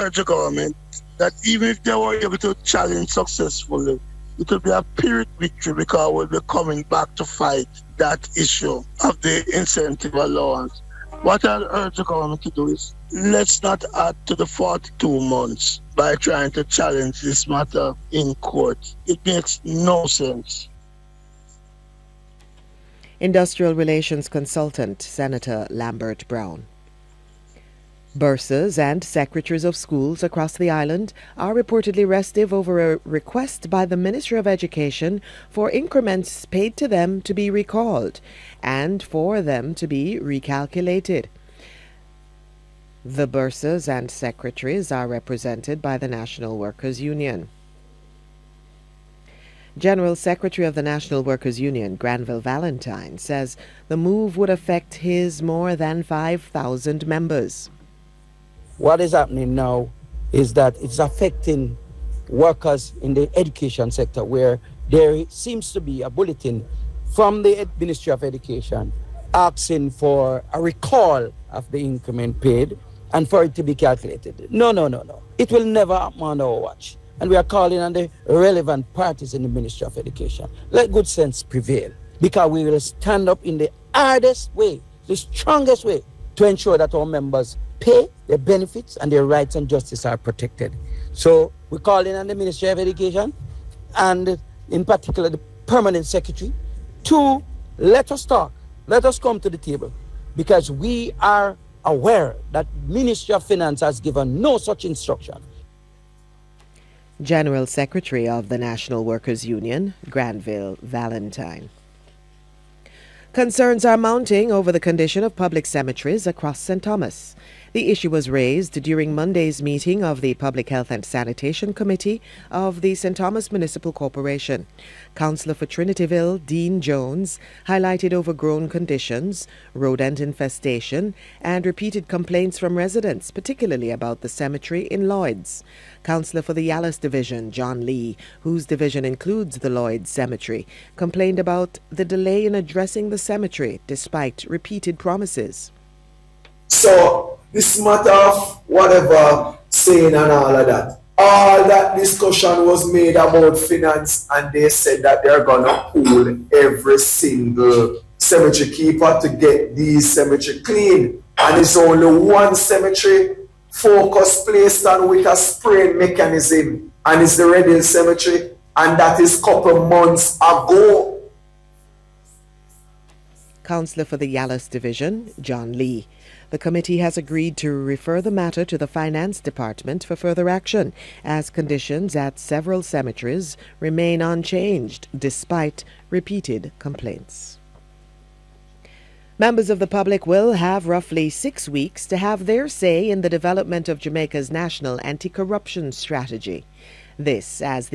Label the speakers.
Speaker 1: urge the government that even if they were able to challenge successfully, it will be a Pyrrhic victory because we'll be coming back to fight that issue of the incentive allowance. What I'll urge the government to do is let's not add to the 42 months by trying to challenge this matter in court. It makes no sense.
Speaker 2: Industrial Relations Consultant, Senator Lambert Brown. Bursars and secretaries of schools across the island are reportedly restive over a request by the Ministry of Education for increments paid to them to be recalled and for them to be recalculated. The bursars and secretaries are represented by the National Workers' Union. General Secretary of the National Workers' Union, Granville Valentine, says the move would affect his more than 5,000 members.
Speaker 3: What is happening now is that it's affecting workers in the education sector, where there seems to be a bulletin from the Ministry of Education asking for a recall of the increment paid and for it to be calculated. No. It will never happen on our watch. And we are calling on the relevant parties in the Ministry of Education. Let good sense prevail, because we will stand up in the hardest way, the strongest way, to ensure that our members pay, their benefits and their rights and justice are protected. So we're calling on the Ministry of Education and in particular the Permanent Secretary to let us talk, let us come to the table, because we are aware that Ministry of Finance has given no such instruction.
Speaker 2: General Secretary of the National Workers' Union, Granville Valentine. Concerns are mounting over the condition of public cemeteries across St. Thomas. The issue was raised during Monday's meeting of the Public Health and Sanitation Committee of the St. Thomas Municipal Corporation. Councillor for Trinityville, Dean Jones, highlighted overgrown conditions, rodent infestation, and repeated complaints from residents, particularly about the cemetery in Lloyds. Councillor for the Yallis Division, John Lee, whose division includes the Lloyds Cemetery, complained about the delay in addressing the cemetery despite repeated promises.
Speaker 4: So this matter of whatever saying and all that discussion was made about finance, and they said that they're gonna pool every single cemetery keeper to get these cemetery clean, and it's only one cemetery focus placed on with a spraying mechanism, and it's the Red Hill Cemetery, and that is couple months ago.
Speaker 2: Councillor for the Yallis Division, John Lee. The committee has agreed to refer the matter to the Finance Department for further action, as conditions at several cemeteries remain unchanged despite repeated complaints. Members of the public will have roughly 6 weeks to have their say in the development of Jamaica's national anti-corruption strategy. This as the